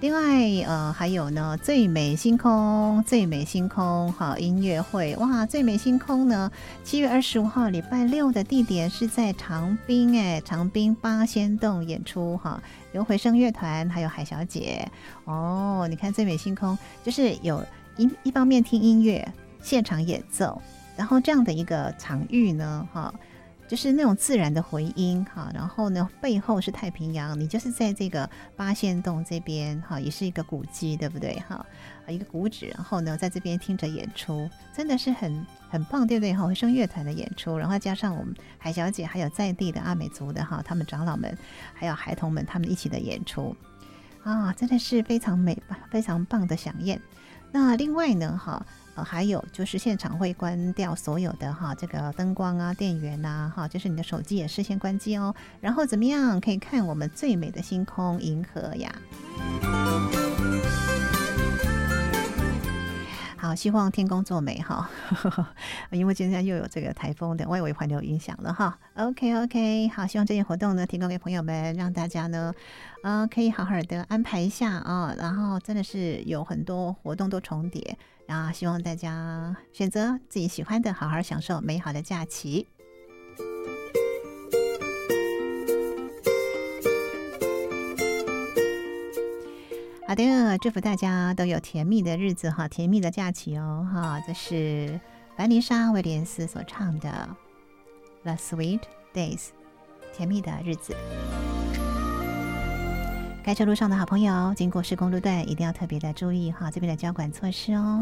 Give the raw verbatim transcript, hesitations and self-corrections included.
另外呃还有呢最美星空最美星空好音乐会，哇，最美星空呢七月二十五号礼拜六的地点是在长滨，哎，长滨八仙洞演出哈，有回声乐团还有海小姐哦。你看最美星空就是有一一方面听音乐现场演奏，然后这样的一个场域呢哈，就是那种自然的回音哈，然后呢背后是太平洋，你就是在这个八仙洞这边哈，也是一个古迹对不对哈，一个古址，然后呢在这边听着演出，真的是很很棒对不对哈，回声乐团的演出，然后加上我们海小姐还有在地的阿美族的哈，他们长老们还有孩童们他们一起的演出啊，真的是非常美非常棒的飨宴。那另外呢哈呃，还有就是现场会关掉所有的哈这个灯光啊电源啊哈，就是你的手机也事先关机哦，然后怎么样可以看我们最美的星空银河呀。好，希望天公作美哈，因为今天又有这个台风的外围环流影响了哈。OK OK， 好，希望这些活动呢提供给朋友们，让大家呢，呃，可以好好的安排一下啊。然后真的是有很多活动都重叠，然后希望大家选择自己喜欢的，好好享受美好的假期。好的，祝福大家都有甜蜜的日子哈，甜蜜的假期哦哈。这是凡妮莎·威廉斯所唱的《The Sweet Days》，甜蜜的日子。开车路上的好朋友，经过施工路段一定要特别的注意哈，这边的交管措施哦。